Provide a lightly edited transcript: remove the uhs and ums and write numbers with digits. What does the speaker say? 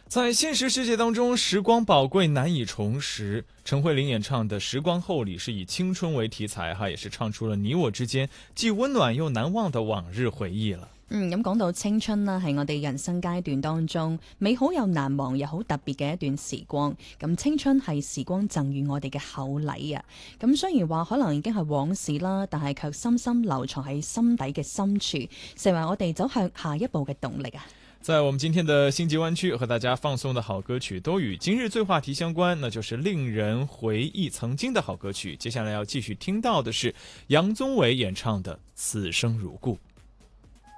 在现实世界当中，时光宝贵，难以重拾。陈慧琳演唱的《时光后》里是以青春为题材，也是唱出了你我之間既溫暖又難忘的往日回憶了。 咁講到青春啦，係我哋人生階段當中美好又難忘又好特別嘅一段時光。咁青春係時光贈予我哋嘅厚禮啊！咁雖然話可能已經係往事啦，但係卻深深留藏喺心底嘅深處，成為我哋走向下一步嘅動力啊！ 在我們今天的星際灣區和大家放送的好歌曲都與今日最話題相關，那就是令人回憶曾經的好歌曲。接下來要繼續聽到的是楊宗緯演唱的《此生如故》。